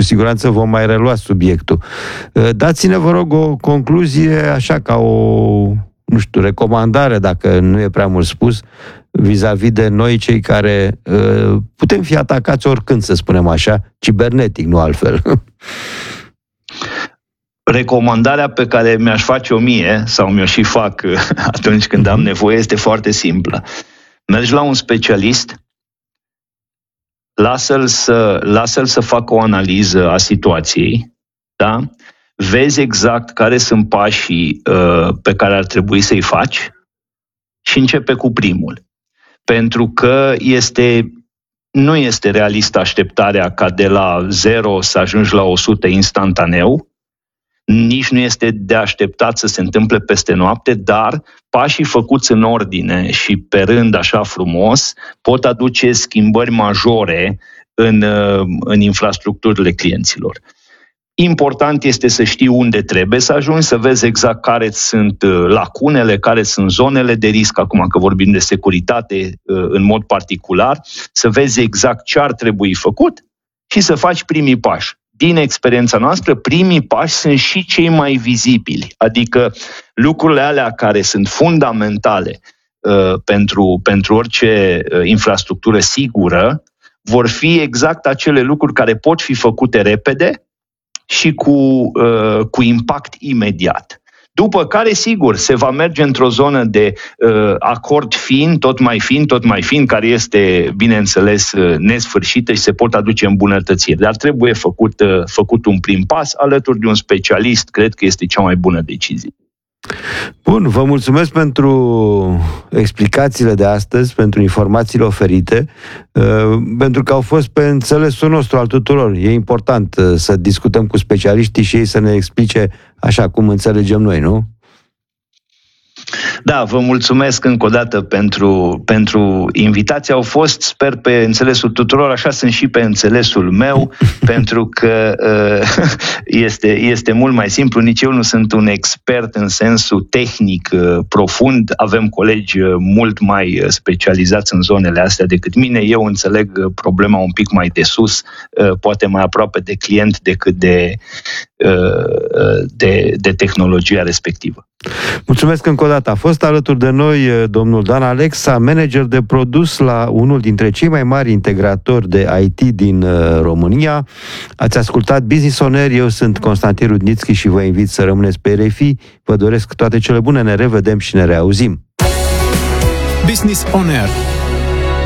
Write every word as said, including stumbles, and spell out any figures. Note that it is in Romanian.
cu siguranță vom mai relua subiectul. Dați-ne, vă rog, o concluzie, așa ca o, nu știu, recomandare, dacă nu e prea mult spus, vis-a-vis de noi, cei care uh, putem fi atacați oricând, să spunem așa, cibernetic, nu altfel. Recomandarea pe care mi-aș face-o mie, sau mi-o și fac atunci când am nevoie, este foarte simplă. Mergi la un specialist, lasă-l să, lasă-l să facă o analiză a situației, da? Vezi exact care sunt pașii uh, pe care ar trebui să-i faci și începe cu primul. Pentru că este, nu este realistă așteptarea ca de la zero să ajungi la o sută instantaneu, nici nu este de așteptat să se întâmple peste noapte, dar pașii făcuți în ordine și pe rând așa frumos pot aduce schimbări majore în, în infrastructurile clienților. Important este să știi unde trebuie să ajungi, să vezi exact care sunt lacunele, care sunt zonele de risc, acum că vorbim de securitate în mod particular, să vezi exact ce ar trebui făcut și să faci primii pași. Din experiența noastră, primii pași sunt și cei mai vizibili, adică lucrurile alea care sunt fundamentale uh, pentru, pentru orice uh, infrastructură sigură, vor fi exact acele lucruri care pot fi făcute repede și cu, uh, cu impact imediat. După care, sigur, se va merge într-o zonă de uh, acord fin, tot mai fin, tot mai fin, care este, bineînțeles, uh, nesfârșită și se pot aduce îmbunătățiri. Dar trebuie făcut, uh, făcut un prim pas alături de un specialist, cred că este cea mai bună decizie. Bun, vă mulțumesc pentru explicațiile de astăzi, pentru informațiile oferite, pentru că au fost pe înțelesul nostru al tuturor. E important să discutăm cu specialiștii și ei să ne explice așa cum înțelegem noi, nu? Da, vă mulțumesc încă o dată pentru, pentru invitație. Au fost, sper, pe înțelesul tuturor, așa sunt și pe înțelesul meu, pentru că uh, este, este mult mai simplu. Nici eu nu sunt un expert în sensul tehnic uh, profund. Avem colegi uh, mult mai specializați în zonele astea decât mine. Eu înțeleg uh, problema un pic mai de sus, uh, poate mai aproape de client decât de, uh, de, de tehnologia respectivă. Mulțumesc încă o dată. A fost alături de noi domnul Dan Alexa, manager de produs la unul dintre cei mai mari integratori de I T din România. Ați ascultat Business On Air, eu sunt Constantin Rudnițchi și vă invit să rămâneți pe R F I. Vă doresc toate cele bune, ne revedem și ne reauzim. Business On Air.